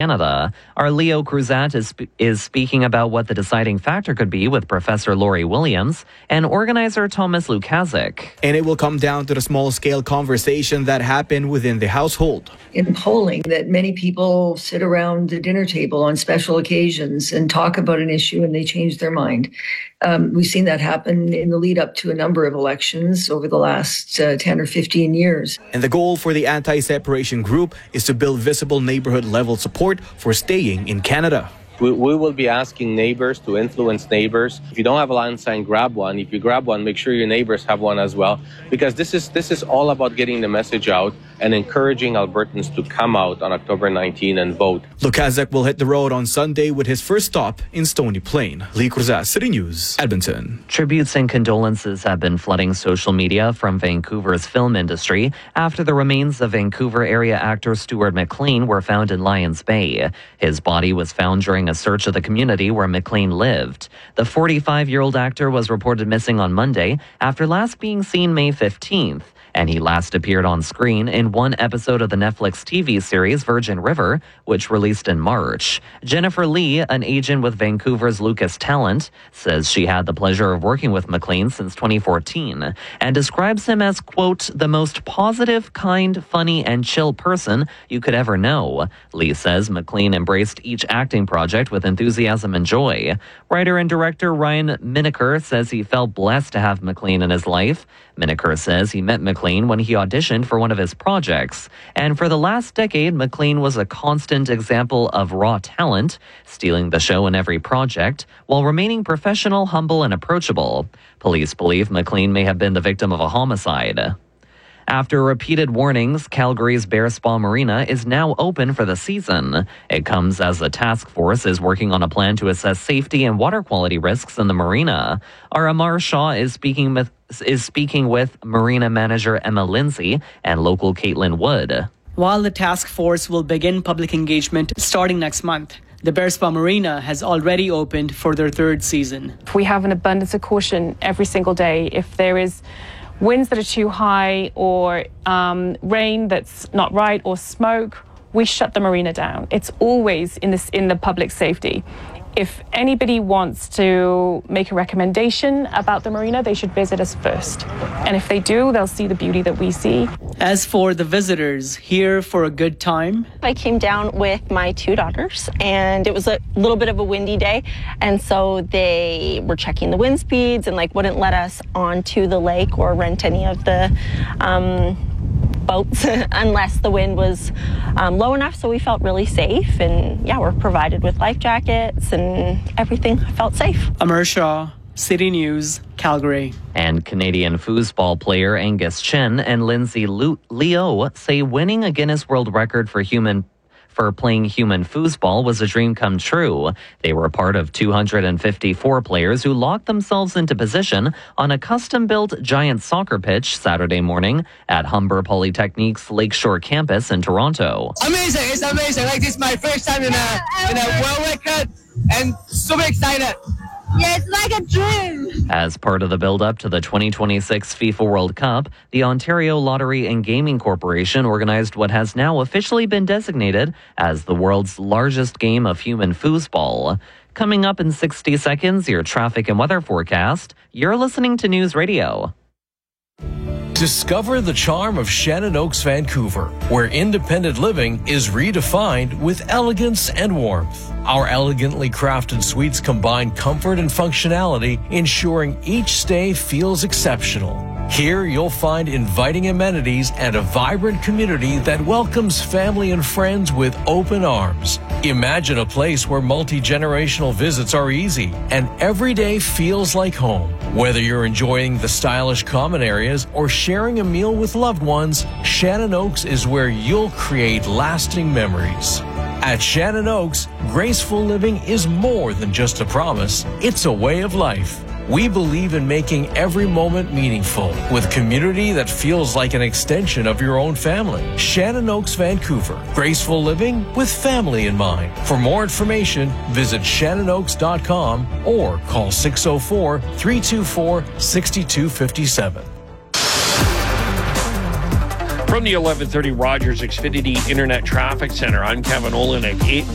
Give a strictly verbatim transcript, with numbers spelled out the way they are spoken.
Canada. Our Leo Cruzat is, is speaking about what the deciding factor could be with Professor Laurie Williams and organizer Thomas Lukaszuk. And it will come down to the small-scale conversation that happened within the household. In polling, that many people sit around the dinner table on special occasions and talk about an issue and they change their mind. Um, we've seen that happen in the lead up to a number of elections over the last uh, ten or fifteen years. And the goal for the anti-separation group is to build visible neighborhood-level support for staying in Canada. We, we will be asking neighbors to influence neighbors. If you don't have a land sign, grab one. If you grab one, make sure your neighbors have one as well. Because this is this is all about getting the message out and encouraging Albertans to come out on October nineteenth and vote. Lukaszuk will hit the road on Sunday with his first stop in Stony Plain. Lee Cruzat, City News, Edmonton. Tributes and condolences have been flooding social media from Vancouver's film industry after the remains of Vancouver area actor Stuart McLean were found in Lions Bay. His body was found during a search of the community where McLean lived. The forty-five-year-old actor was reported missing on Monday after last being seen May fifteenth. And he last appeared on screen in one episode of the Netflix T V series Virgin River, which released in March. Jennifer Lee, an agent with Vancouver's Lucas Talent, says she had the pleasure of working with McLean since twenty fourteen and describes him as, quote, the most positive, kind, funny, and chill person you could ever know. Lee says McLean embraced each acting project with enthusiasm and joy. Writer and director Ryan Miniker says he felt blessed to have McLean in his life. Miniker says he met McLean when he auditioned for one of his projects. And for the last decade, McLean was a constant example of raw talent, stealing the show in every project, while remaining professional, humble, and approachable. Police believe McLean may have been the victim of a homicide. After repeated warnings, Calgary's Bear Spa Marina is now open for the season. It comes as the task force is working on a plan to assess safety and water quality risks in the marina. Our Amar Shaw is speaking with is speaking with marina manager Emma Lindsay and local Caitlin Wood. While the task force will begin public engagement starting next month, the Bear Spa Marina has already opened for their third season. We have an abundance of caution every single day. If there is winds that are too high or um, rain that's not right or smoke, we shut the marina down. It's always in this in the public safety. If anybody wants to make a recommendation about the marina, they should visit us first. And if they do, they'll see the beauty that we see. As for the visitors here for a good time, I came down with my two daughters, and it was a little bit of a windy day. And so they were checking the wind speeds and like wouldn't let us onto the lake or rent any of the um, boats unless the wind was um, low enough. So we felt really safe, and yeah, we're provided with life jackets and everything. I felt safe. Amar Shaw, City News, Calgary. And Canadian foosball player Angus Chen and Lindsay Leo say winning a Guinness World Record for human for playing human foosball was a dream come true. They were part of two hundred fifty-four players who locked themselves into position on a custom-built giant soccer pitch Saturday morning at Humber Polytechnique's Lakeshore campus in Toronto. Amazing! It's amazing. Like, this is my first time in a in a world record, and super excited. Yeah, it's like a dream. As part of the build-up to the twenty twenty-six FIFA World Cup, the Ontario Lottery and Gaming Corporation organized what has now officially been designated as the world's largest game of human foosball. Coming up in sixty seconds, your traffic and weather forecast. You're listening to News Radio. Discover the charm of Shannon Oaks, Vancouver, where independent living is redefined with elegance and warmth. Our elegantly crafted suites combine comfort and functionality, ensuring each stay feels exceptional. Here you'll find inviting amenities and a vibrant community that welcomes family and friends with open arms. Imagine a place where multi-generational visits are easy and every day feels like home. Whether you're enjoying the stylish common areas or sharing a meal with loved ones, Shannon Oaks is where you'll create lasting memories. At Shannon Oaks, graceful living is more than just a promise, it's a way of life. We believe in making every moment meaningful with community that feels like an extension of your own family. Shannon Oaks, Vancouver. Graceful living with family in mind. For more information, visit shannon oaks dot com or call six oh four, three two four, six two five seven. From the eleven thirty Rogers Xfinity Internet Traffic Center, I'm Kevin Olenek.